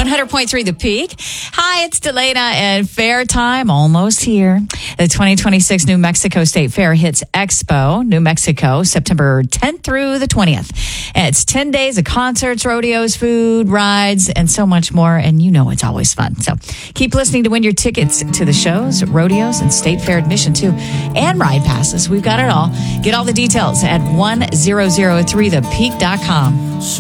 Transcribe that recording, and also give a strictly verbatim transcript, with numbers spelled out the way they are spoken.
one hundred point three The Peak. Hi, it's Delana, and fair time almost here. The twenty twenty-six New Mexico State Fair hits Expo, New Mexico, September tenth through the twentieth. And it's ten days of concerts, rodeos, food, rides, and so much more. And you know it's always fun. So keep listening to win your tickets to the shows, rodeos, and State Fair admission too, and ride passes. We've got it all. Get all the details at one thousand three the peak dot com.